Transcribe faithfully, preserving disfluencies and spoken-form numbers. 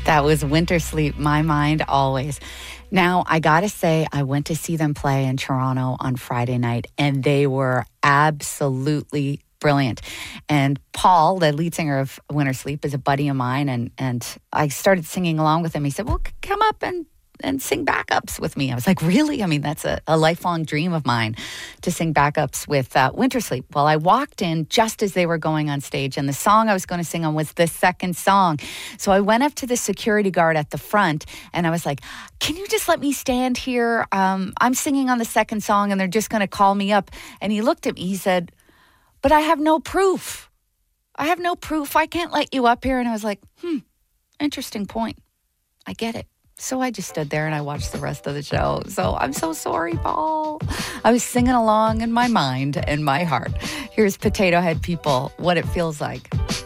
That was Winter Sleep, My Mind Always. Now, I got to say, I went to see them play in Toronto on Friday night, and they were absolutely brilliant. And Paul, the lead singer of Winter Sleep, is a buddy of mine, and, and I started singing along with him. He said, well, c- come up and and sing backups with me. I was like, really? I mean, that's a, a lifelong dream of mine, to sing backups with uh, Winter Sleep. Well, I walked in just as they were going on stage, and the song I was going to sing on was the second song. So I went up to the security guard at the front, and I was like, can you just let me stand here? Um, I'm singing on the second song, and they're just going to call me up. And he looked at me, he said, but I have no proof. I have no proof. I can't let you up here. And I was like, hmm, interesting point. I get it. So I just stood there and I watched the rest of the show. So I'm so sorry, Paul. I was singing along in my mind and my heart. Here's Potato Head People, What It Feels Like.